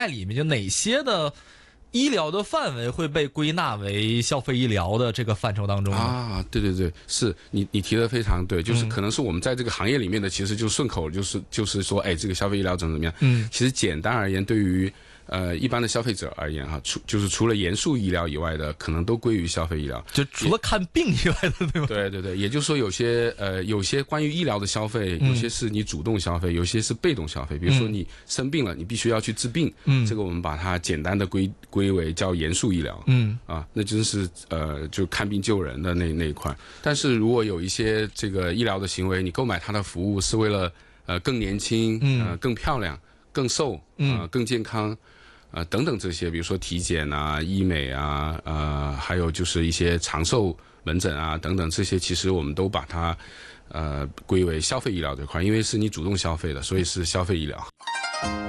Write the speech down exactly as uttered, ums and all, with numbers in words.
里面就哪些的医疗的范围会被归纳为消费医疗的这个范畴当中呢？ 啊，对对对，是你你提的非常对，就是可能是我们在这个行业里面的，其实就顺口就是就是说，哎，这个消费医疗怎么怎么样？嗯，其实简单而言，对于呃一般的消费者而言哈，除就是除了严肃医疗以外的，可能都归于消费医疗。 就除了看病以外的，对吧？ 对对对，也就是说有些呃有些关于医疗的消费，有些是你主动消费，有些是被动消费。比如说你生病了，你必须要去治病，嗯，这个我们把它简单的归归为叫严肃医疗，嗯啊，那真是呃就看病救人的那那一块。但是如果有一些这个医疗的行为，你购买它的服务是为了呃更年轻，呃更漂亮、更瘦，呃更健康。呃，等等这些，比如说体检啊、医美啊，呃，还有就是一些长寿门诊啊，等等这些，其实我们都把它呃归为消费医疗这块，因为是你主动消费的，所以是消费医疗。